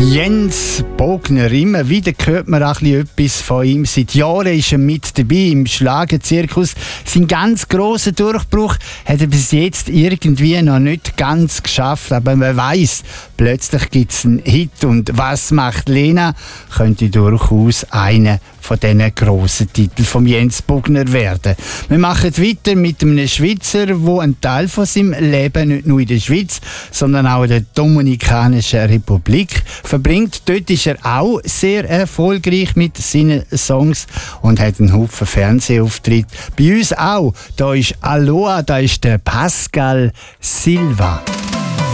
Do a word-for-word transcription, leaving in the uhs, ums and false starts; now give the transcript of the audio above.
Jens Bogner, immer wieder hört man auch ein bisschen etwas von ihm. Seit Jahren ist er mit dabei im Schlagerzirkus. Sein ganz grosser Durchbruch hat er bis jetzt irgendwie noch nicht ganz geschafft. Aber man weiss, plötzlich gibt es einen Hit. Und «Was macht Lena?» könnte durchaus einer von diesen grossen Titeln von Jens Bogner werden. Wir machen weiter mit einem Schweizer, der einen Teil von seinem Leben nicht nur in der Schweiz, sondern auch in der Dominikanischen Republik verbringt. Dort ist er auch sehr erfolgreich mit seinen Songs und hat einen Haufen Fernsehauftritt. Bei uns auch. Da ist Aloha, da ist der Pascal Silva.